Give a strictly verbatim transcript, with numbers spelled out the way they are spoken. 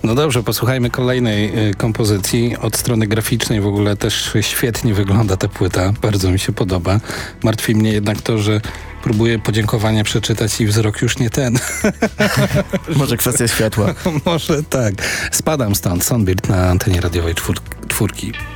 No dobrze, posłuchajmy kolejnej y, kompozycji. Od strony graficznej w ogóle też świetnie wygląda ta płyta. Bardzo mi się podoba. Martwi mnie jednak to, że próbuję podziękowania przeczytać i wzrok już nie ten. Może kwestia światła. Może tak. Spadam stąd. Sunbird na antenie radiowej czwór- czwórki.